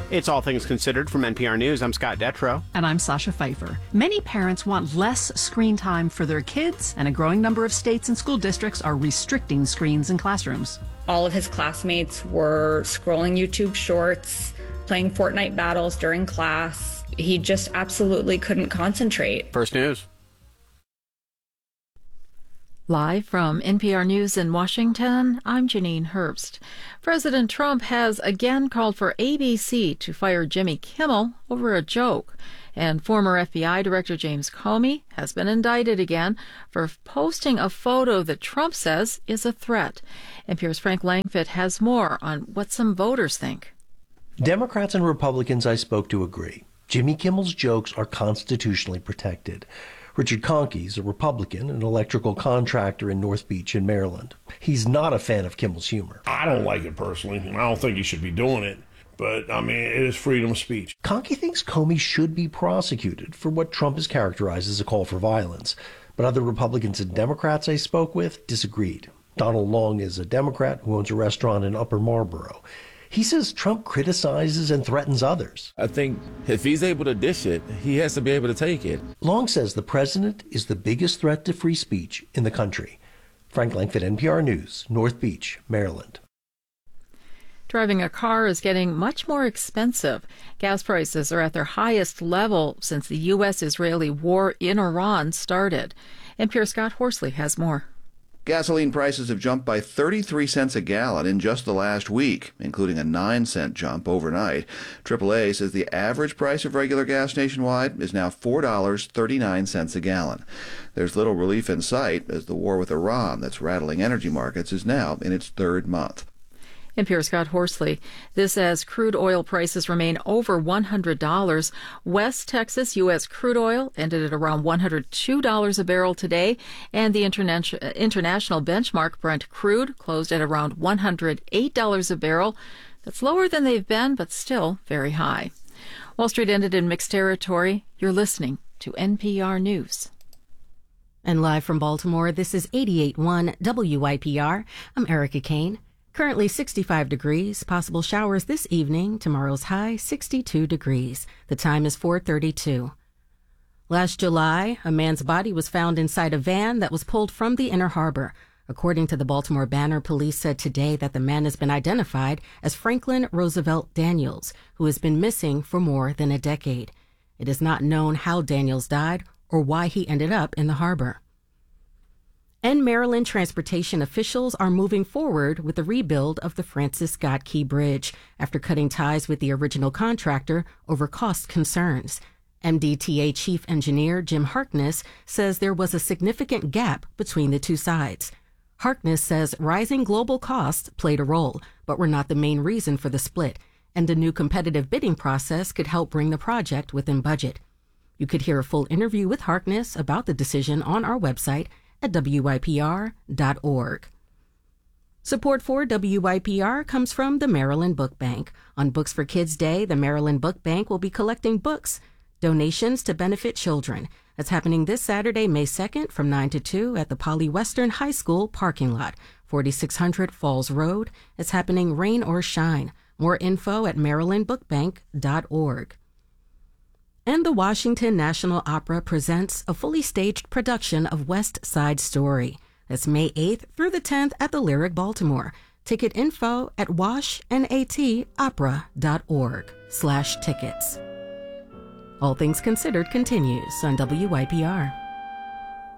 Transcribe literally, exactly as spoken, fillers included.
It's All Things Considered from N P R News. I'm Scott Detrow. And I'm Sasha Pfeiffer. Many parents want less screen time for their kids, and a growing number of states and school districts are restricting screens in classrooms. All of his classmates were scrolling YouTube shorts, playing Fortnite battles during class. He just absolutely couldn't concentrate. First News. Live from N P R News in Washington, I'm Janine Herbst. President Trump has again called for A B C to fire Jimmy Kimmel over a joke. And former F B I Director James Comey has been indicted again for posting a photo that Trump says is a threat. N P R's Frank Langfitt has more on what some voters think. Democrats and Republicans I spoke to agree. Jimmy Kimmel's jokes are constitutionally protected. Richard Conkey is a Republican, an electrical contractor in North Beach in Maryland. He's not a fan of Kimmel's humor. I don't like it personally, and I don't think he should be doing it. But, I mean, it is freedom of speech. Conkey thinks Comey should be prosecuted for what Trump has characterized as a call for violence. But other Republicans and Democrats I spoke with disagreed. Donald Long is a Democrat who owns a restaurant in Upper Marlboro. He says Trump criticizes and threatens others. I think if he's able to dish it, he has to be able to take it. Long says the president is the biggest threat to free speech in the country. Frank Langfitt, N P R News, North Beach, Maryland. Driving a car is getting much more expensive. Gas prices are at their highest level since the U S-Israeli war in Iran started. N P R's Scott Horsley has more. Gasoline prices have jumped by thirty-three cents a gallon in just the last week, including a nine cent jump overnight. triple A says the average price of regular gas nationwide is now four dollars and thirty-nine cents a gallon. There's little relief in sight as the war with Iran that's rattling energy markets is now in its third month. N P R's Scott Horsley. This as crude oil prices remain over one hundred dollars. West Texas U S crude oil ended at around one hundred two dollars a barrel today, and the interna- international benchmark Brent crude closed at around one hundred eight dollars a barrel. That's lower than they've been, but still very high. Wall Street ended in mixed territory. You're listening to N P R News. And live from Baltimore, this is eighty-eight point one W I P R. I'm Erica Kane. Currently sixty-five degrees, possible showers this evening, tomorrow's high sixty-two degrees. The time is four thirty-two. Last July, a man's body was found inside a van that was pulled from the Inner Harbor. According to the Baltimore Banner, police said today that the man has been identified as Franklin Roosevelt Daniels, who has been missing for more than a decade. It is not known how Daniels died or why he ended up in the harbor. And Maryland transportation officials are moving forward with the rebuild of the Francis Scott Key Bridge after cutting ties with the original contractor over cost concerns. M D T A Chief Engineer Jim Harkness says there was a significant gap between the two sides. Harkness says rising global costs played a role, but were not the main reason for the split, and a new competitive bidding process could help bring the project within budget. You could hear a full interview with Harkness about the decision on our website at W I P R dot org. Support for W I P R comes from the Maryland Book Bank. On Books for Kids Day, the Maryland Book Bank will be collecting books, donations to benefit children. That's happening this Saturday, May second from nine to two at the Poly Western High School parking lot, forty-six hundred Falls Road. It's happening rain or shine. More info at maryland book bank dot org. And the Washington National Opera presents a fully staged production of West Side Story. That's May eighth through the tenth at the Lyric Baltimore. Ticket info at washnatopera.org slash tickets. All Things Considered continues on W I P R.